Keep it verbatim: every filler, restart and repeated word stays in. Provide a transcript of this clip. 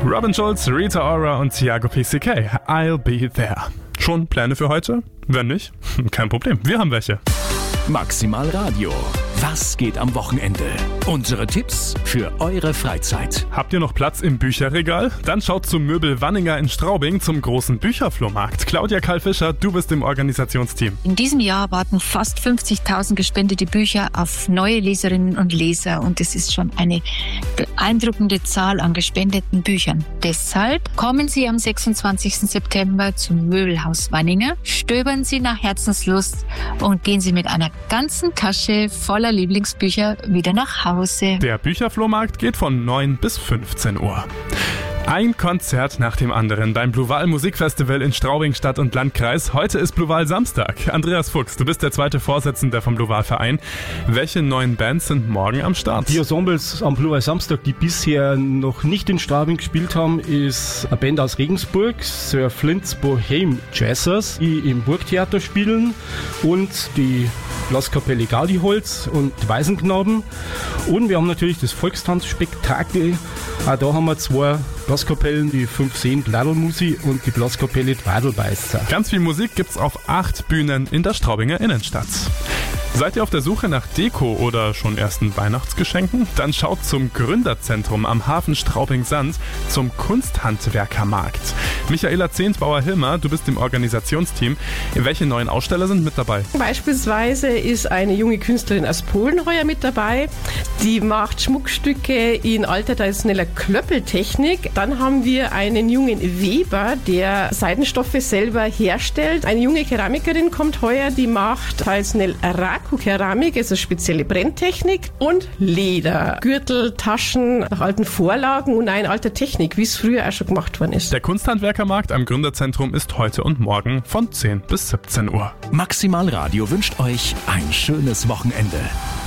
Robin Schulz, Rita Ora und Tiago P C K. I'll be there. Schon Pläne für heute? Wenn nicht, kein Problem. Wir haben welche. Maximal Radio. Was geht am Wochenende? Unsere Tipps für eure Freizeit. Habt ihr noch Platz im Bücherregal? Dann schaut zum Möbel Wanninger in Straubing zum großen Bücherflohmarkt. Claudia Karl-Fischer, du bist im Organisationsteam. In diesem Jahr warten fast fünfzigtausend gespendete Bücher auf neue Leserinnen und Leser und es ist schon eine beeindruckende Zahl an gespendeten Büchern. Deshalb kommen Sie am sechsundzwanzigsten September zum Möbelhaus Wanninger, stöbern Sie nach Herzenslust und gehen Sie mit einer ganzen Tasche voller Lieblingsbücher wieder nach Hause. Der Bücherflohmarkt geht von neun bis fünfzehn Uhr. Ein Konzert nach dem anderen beim Bluval Musikfestival in Straubing Stadt und Landkreis. Heute ist Bluval Samstag. Andreas Fuchs, du bist der zweite Vorsitzende vom Bluval Verein. Welche neuen Bands sind morgen am Start? Die Ensembles am Bluval Samstag, die bisher noch nicht in Straubing gespielt haben, ist eine Band aus Regensburg, Sir Flint's Bohème Jazzers, die im Burgtheater spielen, und die Blaskapelle Gaudiholz und die Waisenknaben. Und wir haben natürlich das Volkstanzspektakel. Auch da haben wir zwei Blaskapellen, die fünf Seen Bladelmusi und die Blaskapelle Twadelbeißer. Ganz viel Musik gibt's auf acht Bühnen in der Straubinger Innenstadt. Seid ihr auf der Suche nach Deko oder schon ersten Weihnachtsgeschenken? Dann schaut zum Gründerzentrum am Hafen Straubing-Sand zum Kunsthandwerkermarkt. Michaela Zehntbauer-Hilmer, du bist im Organisationsteam. Welche neuen Aussteller sind mit dabei? Beispielsweise ist eine junge Künstlerin aus Polen heuer mit dabei. Die macht Schmuckstücke in alter traditioneller Klöppeltechnik. Dann haben wir einen jungen Weber, der Seidenstoffe selber herstellt. Eine junge Keramikerin kommt heuer, die macht traditionell Raku-Keramik, also spezielle Brenntechnik, und Leder, Gürtel, Taschen nach alten Vorlagen und eine alte Technik, wie es früher auch schon gemacht worden ist. Der Kunsthandwerkermarkt am Gründerzentrum ist heute und morgen von zehn bis siebzehn Uhr. Maximal Radio wünscht euch ein schönes Wochenende.